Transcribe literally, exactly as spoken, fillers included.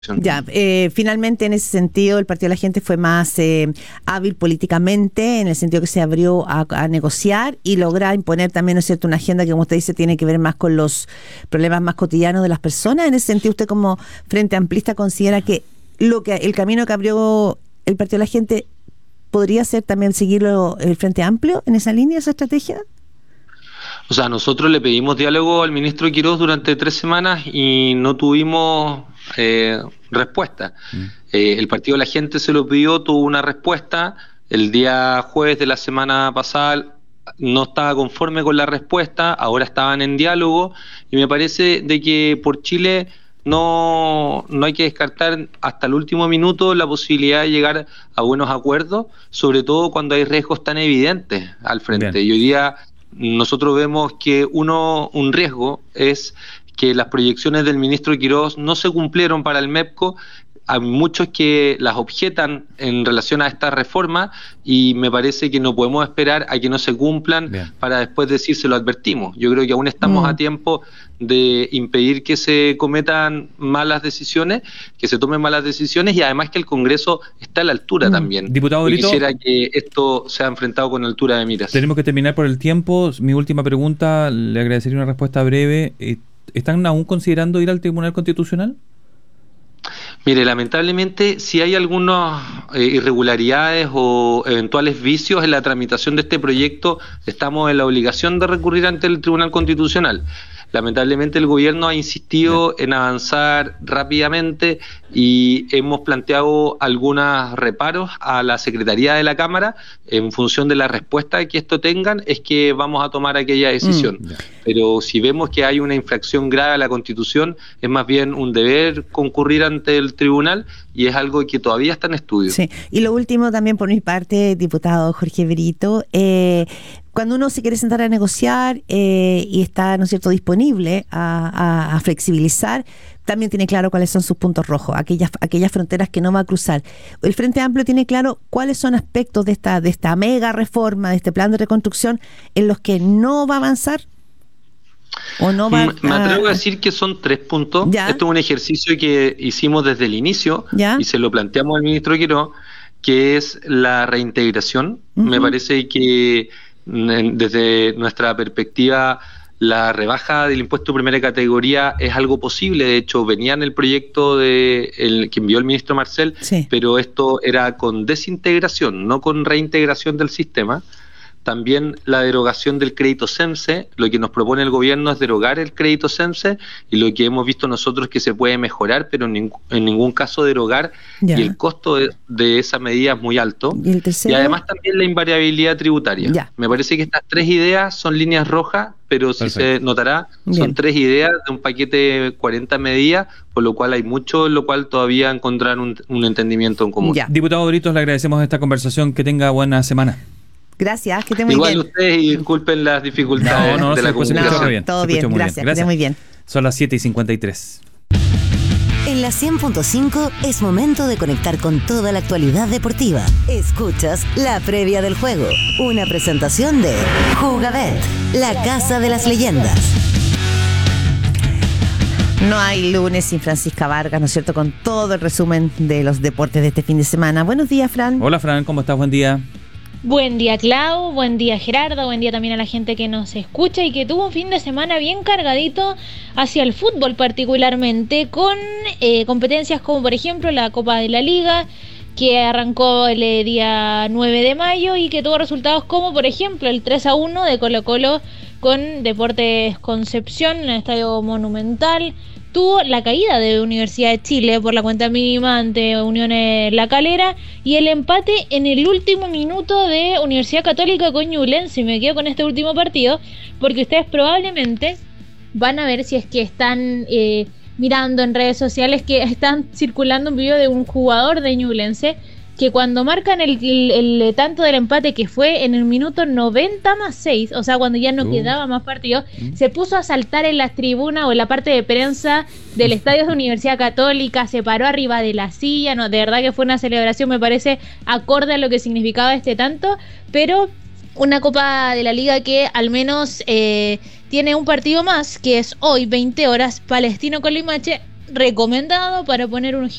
Ya, eh, finalmente en ese sentido el Partido de la Gente fue más eh, hábil políticamente, en el sentido que se abrió a, a negociar y lograr imponer también, ¿no es cierto?, una agenda que, como usted dice, tiene que ver más con los problemas más cotidianos de las personas. En ese sentido, usted como Frente Amplista considera que lo que el camino que abrió el Partido de la Gente podría ser también seguirlo el Frente Amplio en esa línea, esa estrategia. O sea, nosotros le pedimos diálogo al ministro Quirós durante tres semanas y no tuvimos eh, respuesta. Mm. Eh, el Partido de la Gente se lo pidió, tuvo una respuesta. El día jueves de la semana pasada no estaba conforme con la respuesta, ahora estaban en diálogo y me parece de que por Chile no, no hay que descartar hasta el último minuto la posibilidad de llegar a buenos acuerdos, sobre todo cuando hay riesgos tan evidentes al frente. Bien. Y hoy día nosotros vemos que uno un riesgo es que las proyecciones del ministro Quirós no se cumplieron para el MEPCO. Hay muchos que las objetan en relación a esta reforma y me parece que no podemos esperar a que no se cumplan. Bien. Para después decir se lo advertimos. Yo creo que aún estamos mm. a tiempo de impedir que se cometan malas decisiones, que se tomen malas decisiones y además que el Congreso está a la altura mm. también. Diputado Brito, quisiera que esto sea enfrentado con altura de miras. Tenemos que terminar por el tiempo. Mi última pregunta, le agradecería una respuesta breve. ¿Están aún considerando ir al Tribunal Constitucional? Mire, lamentablemente, si hay algunas eh, irregularidades o eventuales vicios en la tramitación de este proyecto, estamos en la obligación de recurrir ante el Tribunal Constitucional. Lamentablemente el gobierno ha insistido en avanzar rápidamente y hemos planteado algunos reparos a la Secretaría de la Cámara en función de la respuesta que esto tengan, es que vamos a tomar aquella decisión. Mm. Pero si vemos que hay una infracción grave a la Constitución, es más bien un deber concurrir ante el tribunal y es algo que todavía está en estudio. Sí. Y lo último también por mi parte, diputado Jorge Brito, eh, cuando uno se quiere sentar a negociar eh, y está, ¿no es cierto?, disponible a, a, a flexibilizar, también tiene claro cuáles son sus puntos rojos, aquellas aquellas fronteras que no va a cruzar. El Frente Amplio tiene claro cuáles son aspectos de esta de esta mega reforma, de este plan de reconstrucción, en los que no va a avanzar. ¿O no va Me atrevo a decir que son tres puntos. ¿Ya? Esto es un ejercicio que hicimos desde el inicio. ¿Ya? Y se lo planteamos al ministro Quirós, que es la reintegración. Uh-huh. Me parece que desde nuestra perspectiva la rebaja del impuesto de primera categoría es algo posible. De hecho, venía en el proyecto de el que envió el ministro Marcel, sí. Pero esto era con desintegración, no con reintegración del sistema. También la derogación del crédito SEMSE, lo que nos propone el gobierno es derogar el crédito SEMSE y lo que hemos visto nosotros es que se puede mejorar, pero en, ning- en ningún caso derogar, ya. Y el costo de, de esa medida es muy alto. ¿Y el tercero? Y además también la invariabilidad tributaria. Ya. Me parece que estas tres ideas son líneas rojas, pero si se notará, son Bien. tres ideas de un paquete de cuarenta medidas, por lo cual hay mucho en lo cual todavía encontrar un, un entendimiento en común. Ya. Diputado Britos, le agradecemos esta conversación, que tenga buena semana. Gracias, que esté muy Igual bien. Igual ustedes, y disculpen las dificultades no, no, de la comunicación. No, bien. Todo bien, gracias, bien. Gracias, que esté muy bien. Son las siete y cincuenta y tres. En la cien punto cinco es momento de conectar con toda la actualidad deportiva. Escuchas la previa del juego, una presentación de Jugabet, la casa de las leyendas. No hay lunes sin Francisca Vargas, ¿no es cierto?, con todo el resumen de los deportes de este fin de semana. Buenos días, Fran. Hola, Fran, ¿cómo estás? Buen día. Buen día, Clau, buen día, Gerardo, buen día también a la gente que nos escucha y que tuvo un fin de semana bien cargadito hacia el fútbol, particularmente con eh, competencias como por ejemplo la Copa de la Liga, que arrancó el eh, día nueve de mayo y que tuvo resultados como por ejemplo el tres a uno de Colo Colo con Deportes Concepción en el Estadio Monumental. Tuvo la caída de Universidad de Chile por la cuenta mínima ante Unión La Calera y el empate en el último minuto de Universidad Católica con Ñublense. Y me quedo con este último partido porque ustedes probablemente van a ver, si es que están eh, mirando en redes sociales, que están circulando un video de un jugador de Ñublense que cuando marcan el, el, el tanto del empate, que fue en el minuto noventa más seis, o sea, cuando ya no uh. quedaba más partido, uh. se puso a saltar en las tribunas o en la parte de prensa del estadio de Universidad Católica, se paró arriba de la silla, no, de verdad que fue una celebración, me parece, acorde a lo que significaba este tanto, pero una Copa de la Liga que al menos eh, tiene un partido más, que es hoy, veinte horas, Palestino con Limache. recomendado para poner un